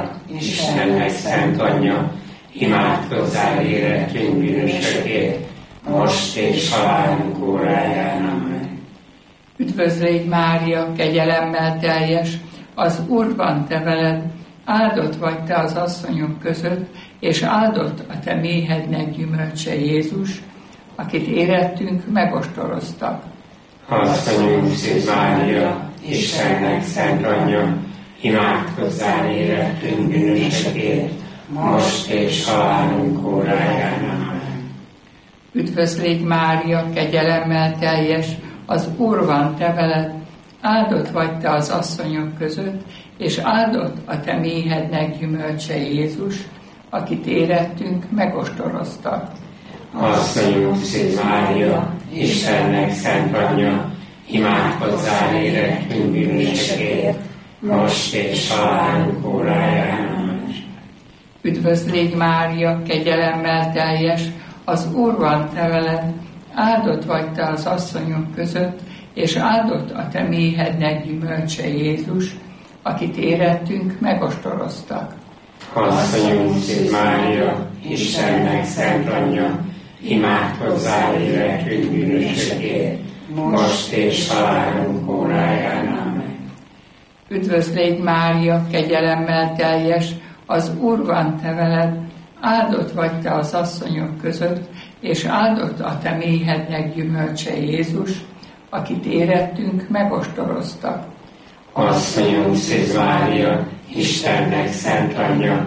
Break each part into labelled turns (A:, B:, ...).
A: Mária, Istennek szent anyja, imádkozzál érettünk bűnösökért, most és halálunk óráján. Amen.
B: Üdvözlégy Mária, kegyelemmel teljes, az Úr van te veled, áldott vagy te az asszonyok között, és áldott a te méhednek gyümölcse Jézus, akit érettünk megostoroztak.
A: Asszonyunk Szűz Mária, Istennek szent anyja, imádkozzál érettünk bűnösökért, most és halálunk óráján. Amen.
B: Üdvözlégy Mária, kegyelemmel teljes, az Úr van te veled, áldott vagy te az asszonyok között, és áldott a te méhednek gyümölcse Jézus, akit érettünk megostoroztak.
A: Asszonyunk Szűz Mária, Istennek szent anyja, imádkozzál érettünk bűnösökért, most és halálunk óráján. Amen.
B: Üdvözlégy Mária, kegyelemmel teljes, az Úr van te veled, áldott vagy te az asszonyok között, és áldott a te méhednek gyümölcse Jézus, akit érettünk megostoroztak.
A: Asszonyunk Szűz Mária, Istennek szent anyja, imádkozzál érettünk bűnösökért, most és halálunk óráján. Amen.
B: Üdvözlégy Mária, kegyelemmel teljes, az Úr van te veled, áldott vagy te az asszonyok között, és áldott a te méhednek gyümölcse Jézus, akit érettünk megostoroztak.
A: Asszonyunk Szűz Mária, Istennek szent anyja,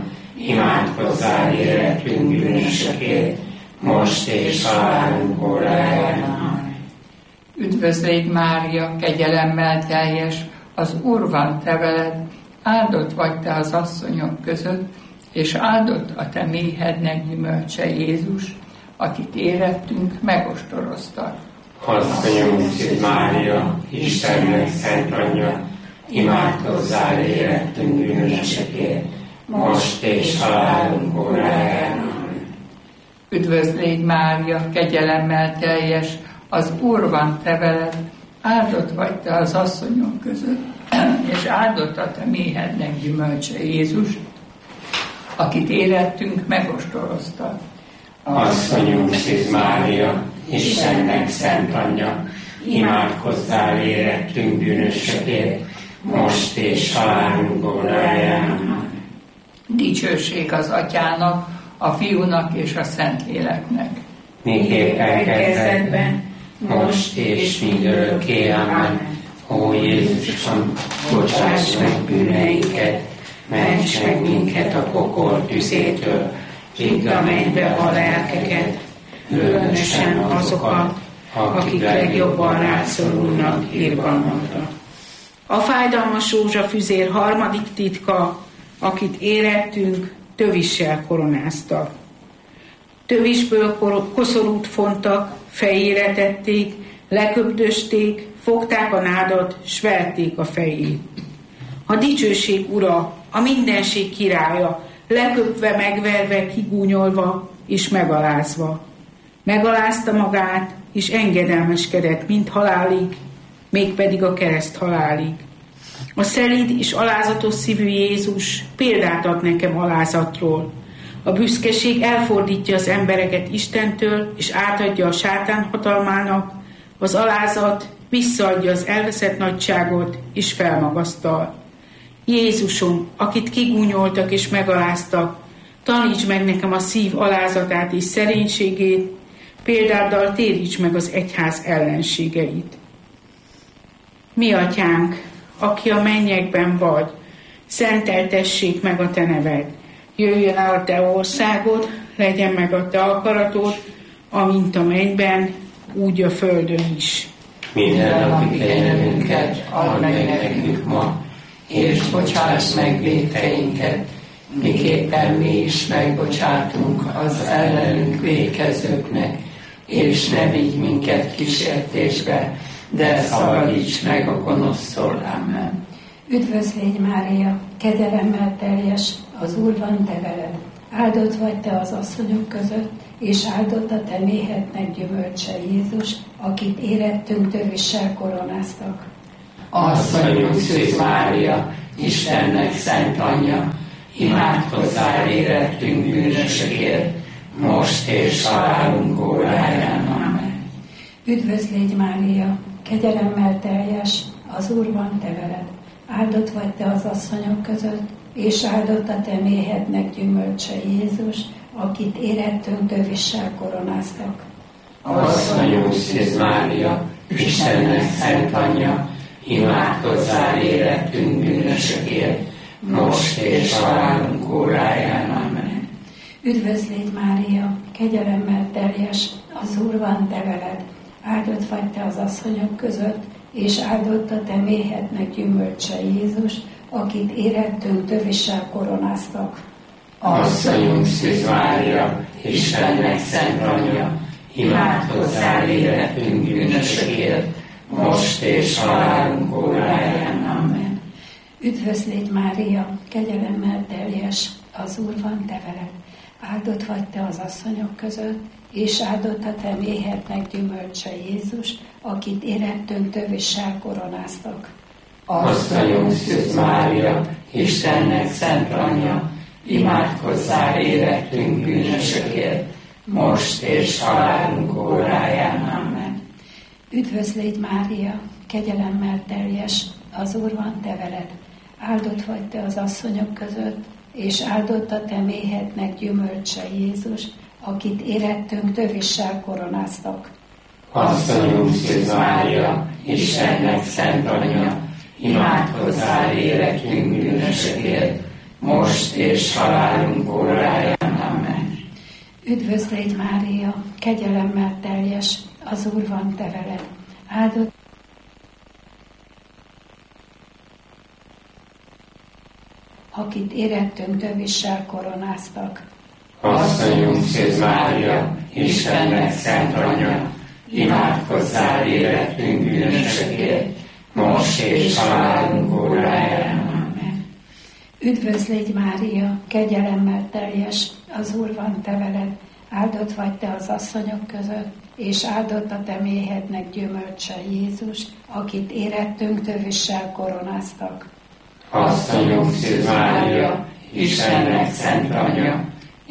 A: imádkozzál érettünk bűnösökért, most és halálunk óráján. Amen.
B: Üdvözlégy Mária, kegyelemmel teljes, az Úr van te veled, áldott vagy te az asszonyok között, és áldott a te méhednek gyümölcse Jézus, akit érettünk megostoroztak.
A: Asszonyunk Szűz Mária, Istennek szent anyja, imádkozzál érettünk bűnösökért, most és halálunk óráján. Amen.
B: Üdvözlégy Mária, kegyelemmel teljes, az Úr van te veled, áldott vagy te az asszonyok között, és áldott a te méhednek gyümölcse Jézus, akit érettünk megostoroztak.
A: Asszonyunk Szűz Mária, Istennek szent anyja, imádkozzál érettünk bűnösökért, most és halálunk óráján. Amen.
B: Dicsőség az Atyának, a Fiúnak és a Szentléleknek.
A: Miképpen kezdetben, most és mindörökké. Amen. Ó Jézusom, bocsáss meg bűneinket, ments meg minket a pokol tüzétől, vidd a mennybe a lelkeket, különösen azokat, akik legjobban rászorulnak irgalmadra.
C: A fájdalmas rózsafüzér harmadik titka, akit érettünk, tövissel koronáztak. Tövisből koszorút fontak, fejére tették, leköbdösték, fogták a nádat, s verték a fejét. A dicsőség ura, a mindenség királya, leköpve, megverve, kigúnyolva és megalázva. Megalázta magát, és engedelmeskedett, mint halálig, mégpedig a kereszt halálig. A szelíd és alázatos szívű Jézus példát ad nekem alázatról. A büszkeség elfordítja az embereket Istentől, és átadja a sátán hatalmának, az alázat visszaadja az elveszett nagyságot, és felmagasztal. Jézusom, akit kigúnyoltak és megaláztak, taníts meg nekem a szív alázatát és szerénységét, példáddal téríts meg az egyház ellenségeit. Mi atyánk, aki a mennyekben vagy, szenteltessék meg a te neved. Jöjjön el a te országod, legyen meg a te akaratod, amint a mennyben, úgy a földön is.
A: Minden napi kenyerünket add meg nekünk ma, és bocsáss meg vétkeinket, miképpen mi is megbocsátunk az ellenünk vétkezőknek, és ne vigy minket kísértésbe, de szabadíts meg a gonosztól. Amen.
D: Üdvözlégy Mária, kegyelemmel teljes, az Úr van te veled. Áldott vagy te az asszonyok között, és áldott a te méhednek gyümölcse Jézus, akit érettünk tövissel koronáztak.
A: Asszonyunk Szűz Mária, Istennek szent anyja, imádkozzál érettünk bűnösökért, most és halálunk óráján. Amen.
D: Üdvözl légy, Mária, kegyelemmel teljes, az Úr van te veled. Áldott vagy te az asszonyok között, és áldott a te méhednek gyümölcse Jézus, akit érettünk tövissel koronáztak.
A: Asszonyunk Szűz Mária, Istennek szent anyja, imádkozzál érettünk bűnösökért, most és halálunk óráján. Amen.
D: Üdvözl légy, Mária, kegyelemmel teljes, az Úr van te veled. Áldott vagy te az asszonyok között, és áldott a te méhednek gyümölcse Jézus, akit érettünk tövissel koronáztak.
A: Asszonyunk Szűz Mária, Istennek szent anyja, imádkozzál érettünk bűnösökért, most és halálunk óráján. Amen.
D: Üdvözl légy, Mária, kegyelemmel teljes, az Úr van te veled. Áldott vagy te az asszonyok között, és áldott a te méhednek gyümölcse Jézus, akit érettünk tövissel koronáztak.
A: Asszonyunk Szűz Mária, Istennek szent anyja, imádkozzál érettünk bűnösökért, most és halálunk óráján. Amen.
D: Üdvözl légy, Mária, kegyelemmel teljes, az Úr van te veled. Áldott vagy te az asszonyok között, és áldott a te méhednek gyümölcse Jézus, akit érettünk tövissel koronáztak.
A: Asszonyunk Szűz Mária, Istennek szent anyja, imádkozzál érettünk bűnösökért, most és halálunk óráján. Amen.
D: Üdvözl légy, Mária, kegyelemmel teljes, az Úr van te veled. Áldott akit érettünk tövissel koronáztak.
A: Asszonyunk Szűz Mária, Istennek szent anyja, imádkozzál érettünk bűnösökért, most és halálunk óráján.
D: Amen. Üdvözl légy, Mária, kegyelemmel teljes, az Úr van te veled. Áldott vagy te az asszonyok között, és áldott a te méhednek gyümölcse Jézus, akit érettünk tövissel koronáztak.
A: Asszonyunk Szűz Mária, Istennek szent anyja,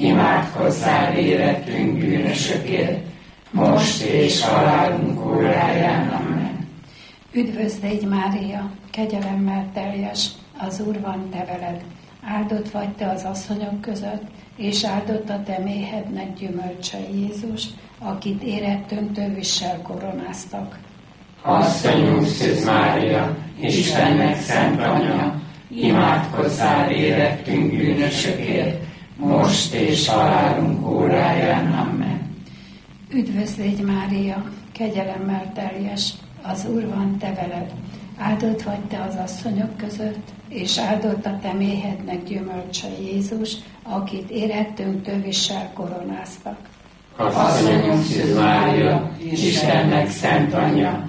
A: imádkozzál érettünk bűnösökért, most és halálunk óráján. Amen.
D: Üdvözl légy, Mária, kegyelemmel teljes, az Úr van te veled. Áldott vagy te az asszonyok között, és áldott a te méhednek gyümölcse Jézus, akit érettünk tövissel koronáztak.
A: Asszonyunk Szűz Mária, Istennek szent anyja, imádkozzál érettünk bűnösökért, most és halálunk óráján. Amen.
D: Üdvözl légy, Mária, kegyelemmel teljes, az Úr van te veled. Áldott vagy te az asszonyok között, és áldott a te méhednek gyümölcse Jézus, akit érettünk tövissel koronáztak.
A: Asszonyunk Szűz Mária, Istennek szent anyja,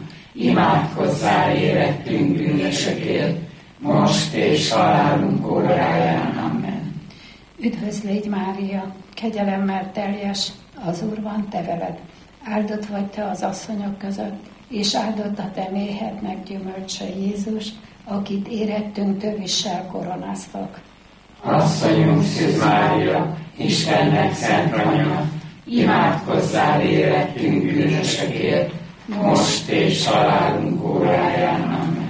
A: imádkozzál érettünk bűnösökért, most és halálunk óráján. Amen.
D: Üdvözl légy, Mária, kegyelemmel teljes, az Úr van te veled. Áldott vagy te az asszonyok között, és áldott a te méhednek gyümölcse Jézus, akit érettünk tövissel koronáztak.
A: Asszonyunk Szűz Mária, Istennek szent anyja, imádkozzál érettünk bűnösökért, most és halálunk óráján. Amen.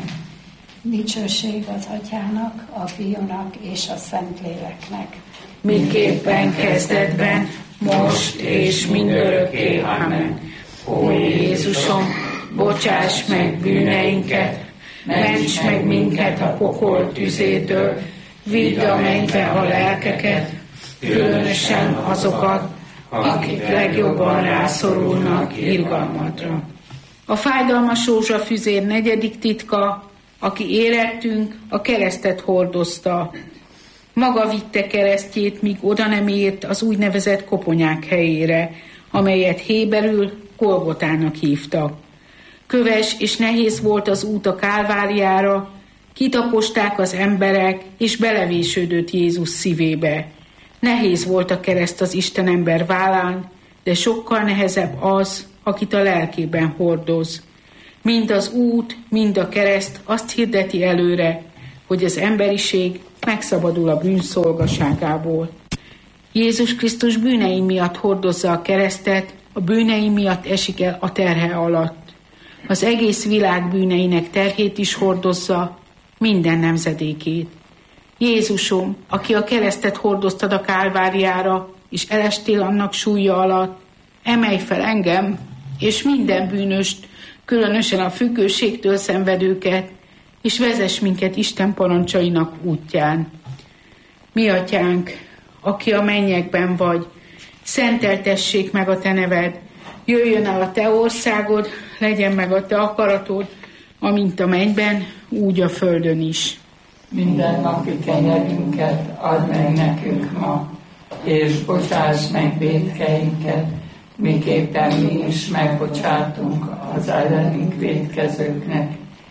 D: Dicsőség az Atyának, a Fiúnak és a Szentléleknek.
C: Miképpen kezdetben, most és mindörökké. Amen. Ó Jézusom, bocsáss meg bűneinket, ments meg minket a pokol tüzétől, vidd a mennybe a lelkeket, különösen azokat, akik legjobban rászorulnak irgalmadra. A fájdalmas rózsafüzér negyedik titka, aki érettünk, a keresztet hordozta. Maga vitte keresztjét, míg oda nem ért az úgynevezett koponyák helyére, amelyet héberül Golgotának hívtak. Köves és nehéz volt az út a Kálváriára, kitaposták az emberek, és belevésődött Jézus szívébe. Nehéz volt a kereszt az Istenember vállán, de sokkal nehezebb az, akit a lelkében hordoz. Mind az út, mind a kereszt azt hirdeti előre, hogy az emberiség megszabadul a bűnszolgaságából. Jézus Krisztus bűnei miatt hordozza a keresztet, a bűnei miatt esik el a terhe alatt. Az egész világ bűneinek terhét is hordozza, minden nemzedékét. Jézusom, aki a keresztet hordoztad a Kálváriára, és elestél annak súlya alatt, emelj fel engem, és minden bűnöst, különösen a függőségtől szenvedőket, és vezess minket Isten parancsainak útján. Mi atyánk, aki a mennyekben vagy, szenteltessék meg a te neved, jöjjön el a te országod, legyen meg a te akaratod, amint a mennyben, úgy a földön is.
B: Minden napi kenyerünket add meg nekünk ma, és bocsáss meg vétkeinket, miképpen mi is megbocsátunk az ellenünk vétkezőknek,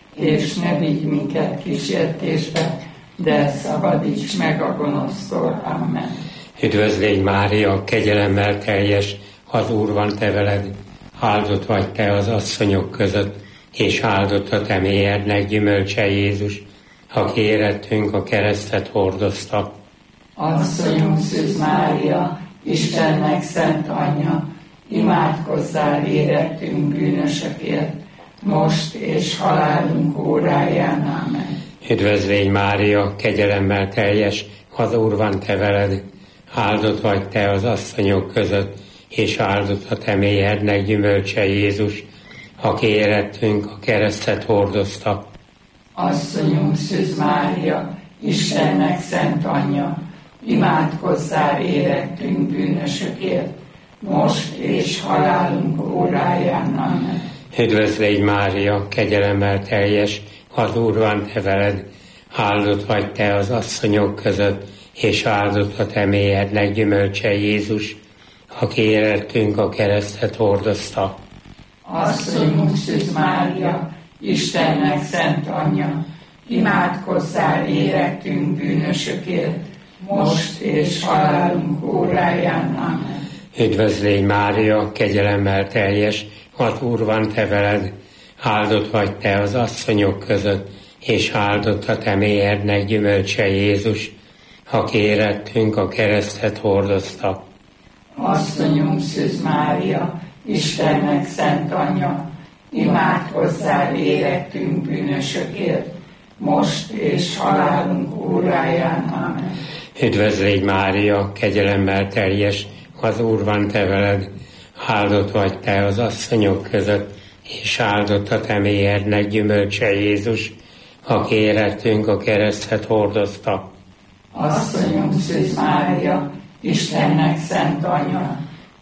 B: és ne vigy minket kísértésbe, de szabadíts meg a gonosztól. Amen.
E: Üdvözlégy Mária, kegyelemmel teljes, az Úr van te veled, áldott vagy te az asszonyok között, és áldott a te mélyednek gyümölcse Jézus, aki érettünk a keresztet hordozta.
B: Asszonyunk Szűz Mária, Istennek szent anyja, imádkozzál érettünk bűnösökért, most és halálunk óráján. Amen.
E: Üdvözlégy Mária, kegyelemmel teljes, az Úr van te veled, áldott vagy te az asszonyok között, és áldott a te mélyednek gyümölcse Jézus, aki érettünk a keresztet hordozta.
B: Asszonyunk Szűz Mária, Istennek szent anyja, imádkozzál érettünk bűnösökért, most és halálunk óráján. Amen.
E: Üdvözlégy Mária, kegyelemmel teljes, az Úr van te veled, áldott vagy te az asszonyok között, és áldott a te mélyednek gyümölcse Jézus, aki érettünk a keresztet hordozta.
B: Asszonyunk Szűz Mária, Istennek szent anyja, imádkozzál érettünk bűnösökért, most és halálunk óráján. Amen.
E: Üdvözlégy Mária, kegyelemmel teljes, az Úr van te veled, áldott vagy te az asszonyok között, és áldott a te mélyednek gyümölcse Jézus, aki érettünk a keresztet hordozta.
B: Asszonyunk Szűz Mária, Istennek szent anyja, imádkozzál érettünk bűnösökért, most és halálunk óráján. Amen.
E: Üdvözlégy Mária, kegyelemmel teljes, az Úr van te veled, áldott vagy te az asszonyok között, és áldott a te mélyednek gyümölcse Jézus, aki érettünk a keresztet hordozta.
B: Asszonyunk Szűz Mária, Istennek szent anyja,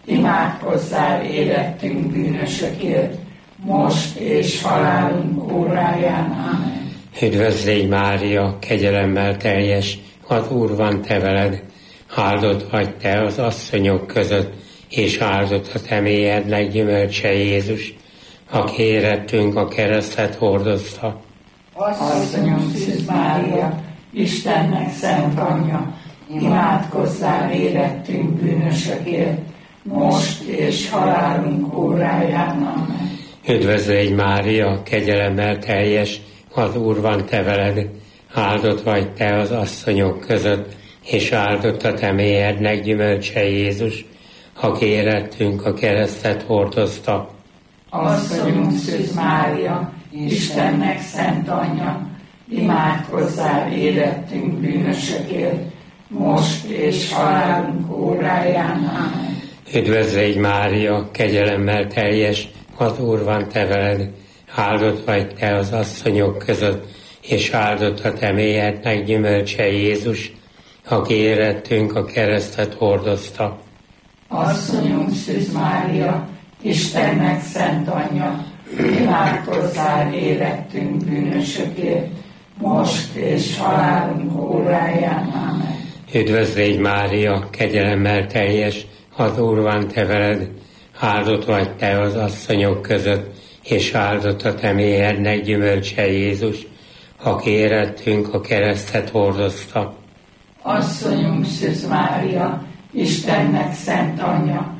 B: imádkozzál érettünk bűnösökért, most és halálunk óráján. Amen.
E: Üdvözlégy Mária, kegyelemmel teljes, az Úr van te veled, áldott vagy te az asszonyok között, és áldott a te mélyednek gyümölcse Jézus, aki érettünk a keresztet hordozta.
B: Asszonyunk Szűz Mária, Istennek szent anyja, imádkozzál érettünk bűnösökért, most és halálunk óráján. Amen.
E: Üdvözlégy Mária, kegyelemmel teljes, az Úr van te veled, áldott vagy te az asszonyok között, és áldott a te mélyednek gyümölcse Jézus, aki érettünk a keresztet hordozta.
B: Asszonyunk Szűz Mária, Istennek szent anyja, imádkozzál érettünk bűnösökért, most és halálunk óráján. Amen.
E: Üdvözlégy Mária, kegyelemmel teljes, az Úr van te veled, áldott vagy te az asszonyok között, és áldott a te mélyednek gyümölcse Jézus, aki érettünk a keresztet hordozta.
B: Asszonyunk Szűz Mária, Istennek szent anyja, imádkozzál érettünk bűnösökért, most és halálunk óráján. Amen.
E: Üdvözlégy Mária, kegyelemmel teljes, az Úr van te veled, áldott vagy te az asszonyok között, és áldott a te mélyednek gyümölcse Jézus, aki érettünk a keresztet hordozta.
B: Asszonyunk Szűz Mária, Istennek szent anyja,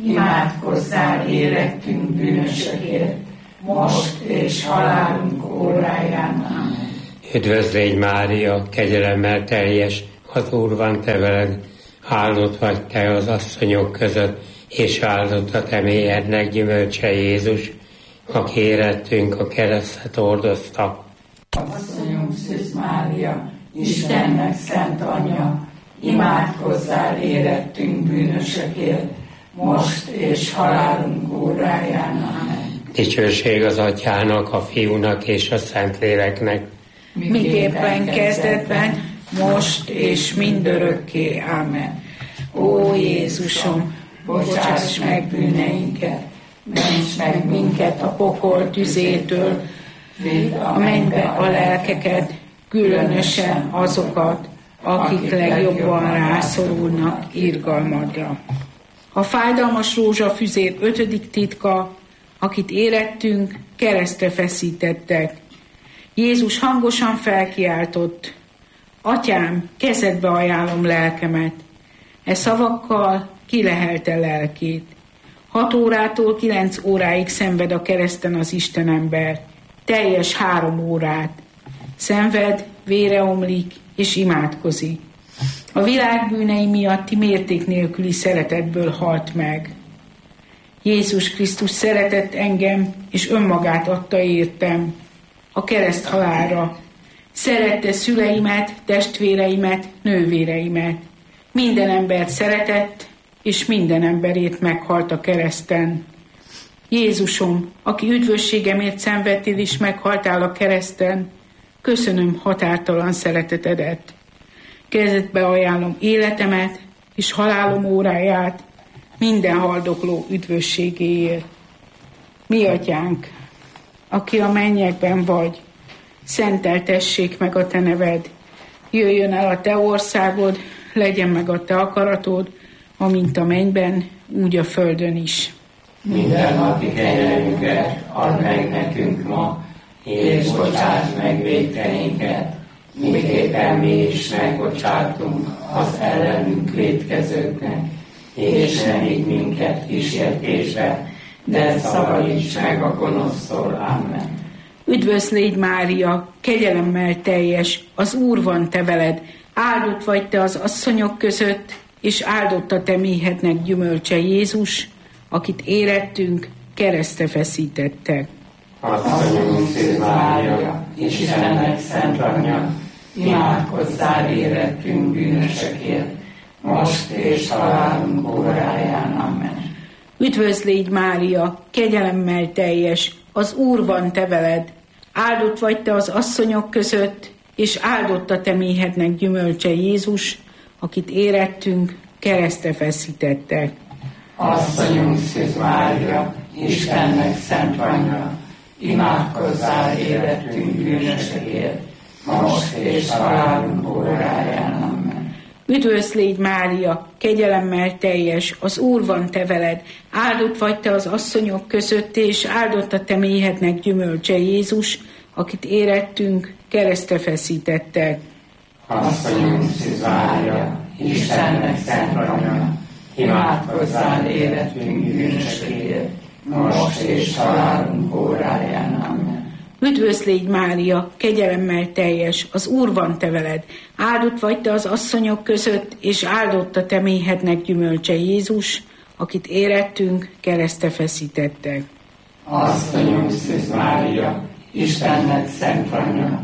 B: imádkozzál érettünk bűnösökért, most és halálunk óráján. Amen.
E: Üdvözlégy Mária, kegyelemmel teljes, az Úr van te veled, áldott vagy te az asszonyok között, és áldott a te méhednek gyümölcse Jézus, aki érettünk a keresztet hordozta.
B: Asszonyunk Szűz Mária, Istennek szent anyja, imádkozzál érettünk bűnösökért, most és halálunk óráján. Amen.
E: Dicsőség az Atyának, a Fiúnak és a Szentléleknek,
C: miképpen kezdetben, most és mindörökké. Amen. Ó Jézusom, bocsáss meg bűneinket, ments meg minket a pokol tüzétől, vidd a mennybe a lelkeket, különösen azokat, akik legjobban rászorulnak irgalmadra. A fájdalmas rózsafüzér 5. titka, akit érettünk, keresztre feszítettek. Jézus hangosan felkiáltott: Atyám, kezedbe ajánlom lelkemet. E szavakkal kilehelte lelkét. 6 órától 9 óráig szenved a kereszten az Istenember. Teljes 3 órát. Szenved, vére omlik és imádkozik. A világ bűnei miatti mérték nélküli szeretetből halt meg. Jézus Krisztus szeretett engem, és önmagát adta értem a kereszt halálra. Szerette szüleimet, testvéreimet, nővéreimet. Minden embert szeretett, és minden emberért meghalt a kereszten. Jézusom, aki üdvösségemért szenvedtél és meghaltál a kereszten, köszönöm határtalan szeretetedet. Kezedbe ajánlom életemet és halálom óráját minden haldokló üdvösségéért. Mi Atyánk, aki a mennyekben vagy, szenteltessék meg a te neved. Jöjjön el a te országod, legyen meg a te akaratod, amint a mennyben, úgy a földön is.
A: Minden napi kenyerünket add meg nekünk ma, és bocsáss meg vétkeinket, miképpen mi is megbocsátunk az ellenünk vétkezőknek, és ne vigy minket kísértésbe, de szabadíts meg a gonosztól. Amen.
C: Üdvözlégy Mária, kegyelemmel teljes, az Úr van te veled, áldott vagy te az asszonyok között, és áldott a te méhednek gyümölcse Jézus, akit érettünk, keresztre feszítettek.
A: Asszonyunk Szűz Mária, Istennek szent anyja, imádkozzál érettünk bűnösökért, most és halálunk óráján. Amen.
C: Üdvözlégy Mária, kegyelemmel teljes, az Úr van te veled, áldott vagy te az asszonyok között, és áldott a te méhednek gyümölcse Jézus, akit érettünk, keresztre feszítettek.
A: Asszonyunk Szűz Mária, Istennek szent anyja, imádkozzál érettünk bűnösökért, most és halálunk óráján. Amen.
C: Üdvözlégy Mária, kegyelemmel teljes, az Úr van te veled, áldott vagy te az asszonyok között, és áldott a te méhednek gyümölcse Jézus, akit érettünk, keresztre feszítettek.
A: Asszonyunk Szűz Mária, Istennek szent anyja, imádkozzál érettünk bűnösökért, most és halálunk óráján. Amen.
C: Üdvözlégy Mária, kegyelemmel teljes, az Úr van te veled, áldott vagy te az asszonyok között, és áldott a te méhednek gyümölcse Jézus, akit érettünk, keresztre feszítettek.
A: Asszonyunk Szűz Mária, Istennek szent anyja,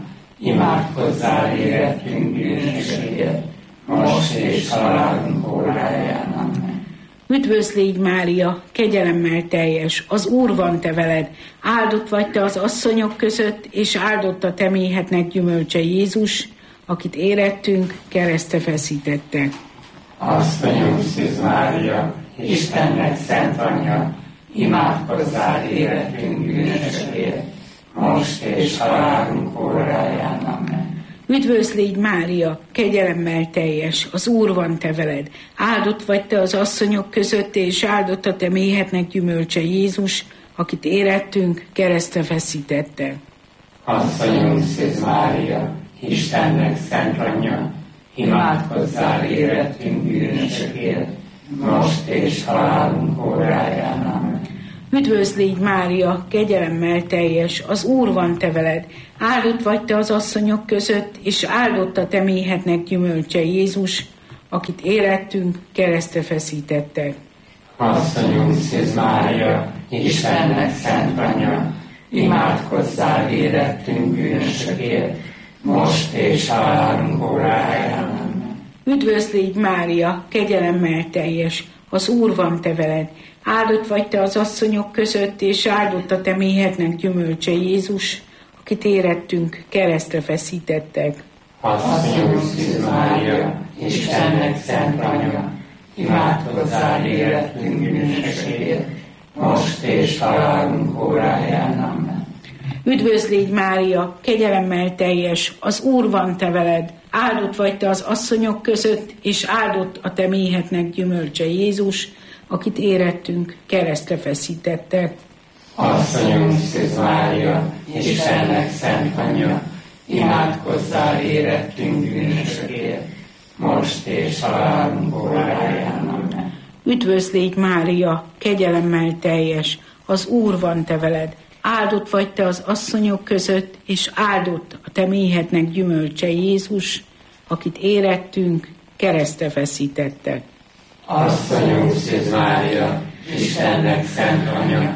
A: imádkozzál érettünk bűnösökért, most és halálunk óráján. Amen.
C: Üdvözlégy Mária, kegyelemmel teljes, az Úr van te veled, áldott vagy te az asszonyok között, és áldott a te méhednek gyümölcse Jézus, akit érettünk, keresztre feszítettek.
A: Asszonyunk Szűz Mária, Istennek szent anyja, imádkozzál érettünk bűnösökért, most és halálunk óráján. Amen.
C: Üdvözlégy Mária, kegyelemmel teljes, az Úr van te veled, áldott vagy te az asszonyok között, és áldott a te méhednek gyümölcse Jézus, akit érettünk, keresztre feszítette.
A: Asszonyunk Szűz Mária, Istennek szent anyja, imádkozzál érettünk bűnösökért, most és halálunk óráján. Amen.
C: Üdvözl légy, Mária, kegyelemmel teljes, az Úr van te veled. Áldott vagy te az asszonyok között, és áldott a te méhednek gyümölcse, Jézus, akit érettünk keresztre feszítettek.
A: Asszonyunk Szűz Mária, Istennek szent anyja, imádkozzál érettünk bűnösökért, most és halálunk óráján.
C: Üdvözl légy, Mária, kegyelemmel teljes, az Úr van te veled. Áldott vagy te az asszonyok között, és áldott a te méhednek gyümölcse, Jézus, akit érettünk keresztre feszítettek.
A: Asszonyunk Szűz Mária, Istennek szent anyja, imádkozzál érettünk bűnösökért, most és halálunk óráján. Amen.
C: Üdvözl légy, Mária, kegyelemmel teljes, az Úr van te veled. Áldott vagy te az asszonyok között, és áldott a te méhednek gyümölcse, Jézus, akit érettünk keresztre feszítettek.
A: Asszonyunk Szűz Mária, Istennek szent anyja, imádkozzál érettünk bűnösökért, most és halálunk óráján. Amen.
C: Üdvözl légy, Mária, kegyelemmel teljes, az Úr van te veled. Áldott vagy te az asszonyok között, és áldott a te méhednek gyümölcse, Jézus, akit érettünk keresztre feszítettek.
A: Asszonyunk Szűz Mária, Istennek szent anyja,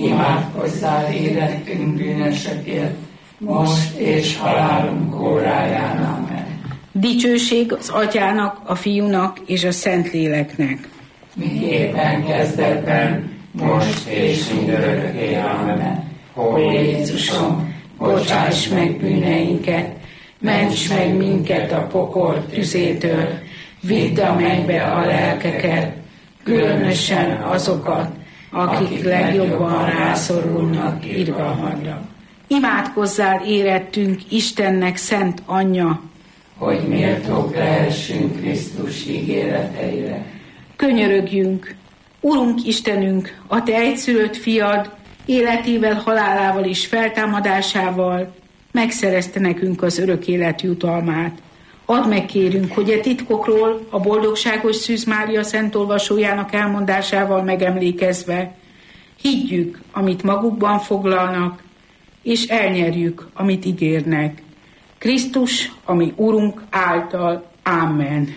A: imádkozzál érettünk bűnösökért, most és halálunk óráján. Amen.
C: Dicsőség az Atyának, a Fiúnak és a Szentléleknek.
A: Miképpen kezdetben, most és mindörökké. Amen. Ó Jézusom, bocsáss meg bűneinket, ments meg minket a pokol tüzétől, vidd a mennybe a lelkeket, különösen azokat, akik legjobban rászorulnak irgalmadra.
C: Imádkozzál érettünk Istennek szent anyja,
A: hogy méltók lehessünk Krisztus ígéreteire.
C: Könyörögjünk, Urunk Istenünk, a te egyszülött fiad életével, halálával és feltámadásával megszerezte nekünk az örök élet jutalmát. Add meg, kérünk, hogy a titkokról a boldogságos Szűz Mária szent olvasójának elmondásával megemlékezve higgyük, amit magukban foglalnak, és elnyerjük, amit ígérnek. Krisztus, ami Urunk által. Amen.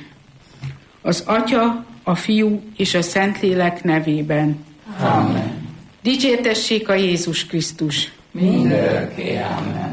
C: Az Atya, a Fiú és a Szentlélek nevében.
A: Amen.
C: Dicsértessék a Jézus Krisztus.
A: Mindörökké. Amen.